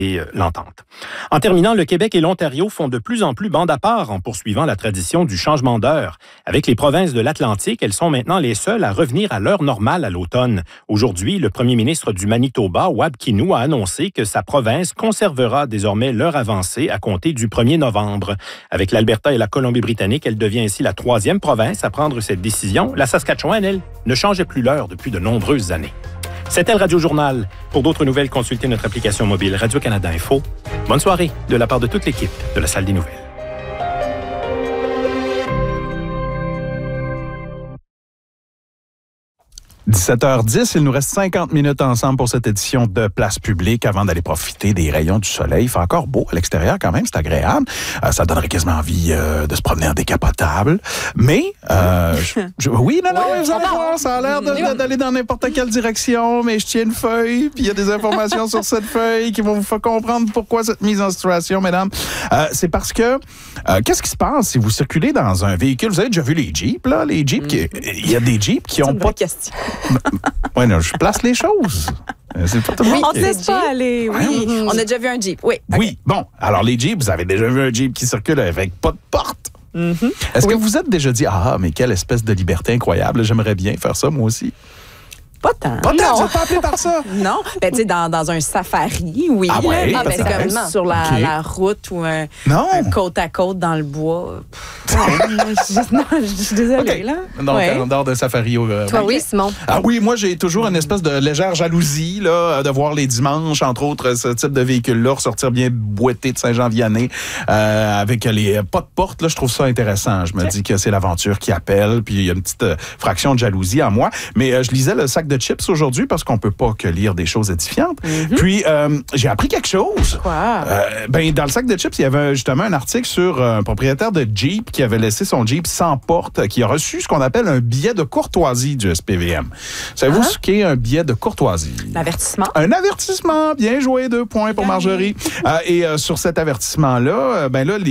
et l'entente. En terminant, le Québec et l'Ontario font de plus en plus bande à part en poursuivant la tradition du changement d'heure. Avec les provinces de l'Atlantique, elles sont maintenant les seules à revenir à l'heure normale à l'automne. Aujourd'hui, le premier ministre du Manitoba, Wab Kinew, a annoncé que sa province conservera désormais l'heure avancée à compter du 1er novembre. Avec l'Alberta et la Colombie-Britannique, elle devient ainsi la 3e province à prendre cette décision. La Saskatchewan, elle, ne changeait plus l'heure depuis de nombreuses années. C'était le Radio-Journal. Pour d'autres nouvelles, consultez notre application mobile Radio-Canada Info. Bonne soirée de la part de toute l'équipe de la Salle des Nouvelles. 17h10, il nous reste 50 minutes ensemble pour cette édition de Place publique avant d'aller profiter des rayons du soleil. Il fait encore beau à l'extérieur quand même, c'est agréable. Ça donnerait quasiment envie de se promener en décapotable. Mais, oui, non, vous allez voir, ça a l'air d'aller dans n'importe quelle direction, mais je tiens une feuille, puis il y a des informations sur cette feuille qui vont vous faire comprendre pourquoi cette mise en situation, mesdames. C'est parce que, qu'est-ce qui se passe si vous circulez dans un véhicule? Vous avez déjà vu les Jeeps, là? Les Jeeps, il y a des Jeeps qui ont pas... question. Oui, non, je place les choses. C'est pas tout le monde. On ne laisse pas aller, oui. On a déjà vu un Jeep, oui. Okay. Oui, bon. Alors, les Jeeps, vous avez déjà vu un Jeep qui circule avec pas de porte. Mm-hmm. Est-ce que vous êtes déjà dit, mais quelle espèce de liberté incroyable, j'aimerais bien faire ça, moi aussi? Pas tant. Pas tant, vous n'êtes pas appelé par ça? Non. Ben, tu sais, dans un safari, oui. Ah ouais? Mais c'est comme sur la route ou un côte à côte dans le bois. Je suis désolée, là. Donc, en dehors d'un safari. Toi, oui, Simon. Ah oui, moi, j'ai toujours une espèce de légère jalousie là, de voir les dimanches, entre autres, ce type de véhicule-là ressortir bien boité de Saint-Jean-Vianney avec les pas de porte. Là, je trouve ça intéressant. Je me dis que c'est l'aventure qui appelle, puis il y a une petite fraction de jalousie en moi. Mais je lisais le sac de chips aujourd'hui parce qu'on peut pas que lire des choses édifiantes. Mm-hmm. Puis, j'ai appris quelque chose. Quoi? Dans le sac de chips, il y avait justement un article sur un propriétaire de Jeep qui avait laissé son Jeep sans porte, qui a reçu ce qu'on appelle un billet de courtoisie du SPVM. Savez-vous ce qu'est un billet de courtoisie? L'avertissement. Un avertissement. Bien joué, 2 points pour Marjorie. Et sur cet avertissement-là,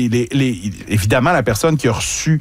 évidemment, la personne qui a reçu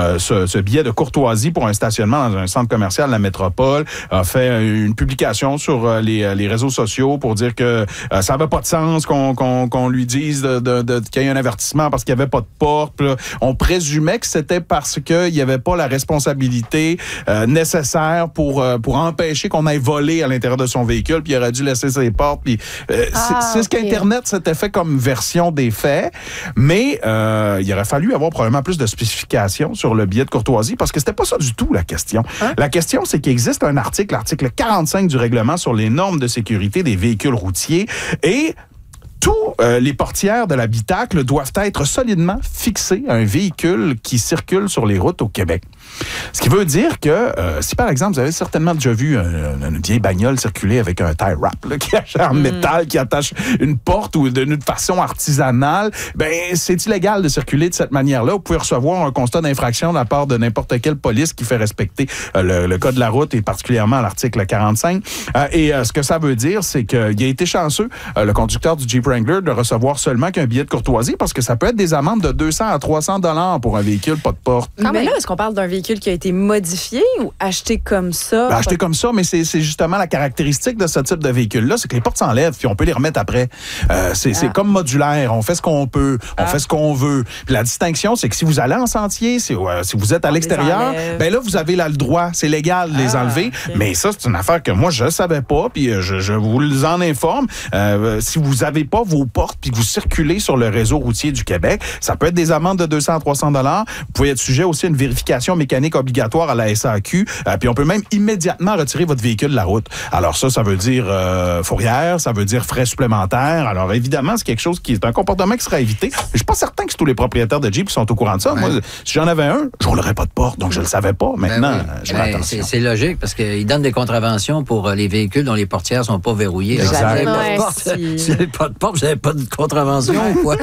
ce billet de courtoisie pour un stationnement dans un centre commercial de la métropole a fait une publication sur les réseaux sociaux pour dire que ça n'avait pas de sens qu'on lui dise qu'il y ait un avertissement parce qu'il n'y avait pas de porte. Là, on présumait que c'était parce qu'il n'y avait pas la responsabilité nécessaire pour empêcher qu'on aille voler à l'intérieur de son véhicule, puis il aurait dû laisser ses portes. Puis, c'est ce qu'Internet s'était fait comme version des faits, mais il aurait fallu avoir probablement plus de spécifications sur le billet de courtoisie parce que c'était pas ça du tout la question. La question, c'est qu'il existe un article, l'article 45 du règlement sur les normes de sécurité des véhicules routiers et tous les portières de l'habitacle doivent être solidement fixées à un véhicule qui circule sur les routes au Québec. Ce qui veut dire que si, par exemple, vous avez certainement déjà vu une vieille bagnole circuler avec un tie wrap là, qui attache en métal, qui attache une porte ou d'une façon artisanale, c'est illégal de circuler de cette manière-là. Vous pouvez recevoir un constat d'infraction de la part de n'importe quelle police qui fait respecter le code de la route et particulièrement l'article 45. Et ce que ça veut dire, c'est qu'il a été chanceux, le conducteur du Jeep Wrangler, de recevoir seulement qu'un billet de courtoisie parce que ça peut être des amendes de 200 à 300 $ pour un véhicule pas de porte. Mais là, est-ce qu'on parle d'un véhicule qui a été modifié ou acheté comme ça? Acheté comme ça, mais c'est justement la caractéristique de ce type de véhicule-là, c'est que les portes s'enlèvent puis on peut les remettre après. C'est comme modulaire. On fait ce qu'on peut, on fait ce qu'on veut. Puis la distinction, c'est que si vous allez en sentier, si vous êtes à l'extérieur, là, vous avez là le droit. C'est légal de les enlever. Okay. Mais ça, c'est une affaire que moi, je ne savais pas, puis je vous en informe. Si vous n'avez pas vos portes puis que vous circulez sur le réseau routier du Québec, ça peut être des amendes de 200 à 300 $. Vous pouvez être sujet aussi à une vérification mécanique obligatoire à la SAQ. Puis on peut même immédiatement retirer votre véhicule de la route. Alors ça veut dire fourrière, ça veut dire frais supplémentaires. Alors évidemment, c'est quelque chose qui est un comportement qui sera évité. Je suis pas certain que tous les propriétaires de Jeep sont au courant de ça. Ouais. Moi, si j'en avais un, je roulerais pas de porte, donc je le savais pas. Maintenant, je fais attention. C'est logique parce qu'ils donnent des contraventions pour les véhicules dont les portières sont pas verrouillées. Exact. Si vous n'avez pas de porte, vous n'avez pas de contravention ou quoi?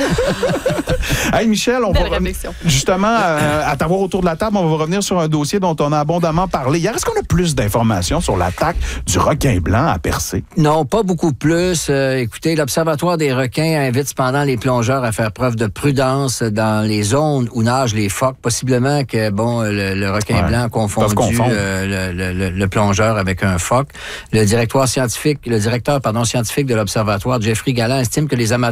Hey Michel, on va justement à t'avoir autour de la table, on va revenir sur un dossier dont on a abondamment parlé hier. Est-ce qu'on a plus d'informations sur l'attaque du requin blanc à Percé? Non, pas beaucoup plus. Écoutez, l'Observatoire des requins invite cependant les plongeurs à faire preuve de prudence dans les zones où nagent les phoques. Possiblement que le requin blanc a confondu le plongeur avec un phoque. Le directeur scientifique de l'Observatoire, Jeffrey Galland, estime que les amateurs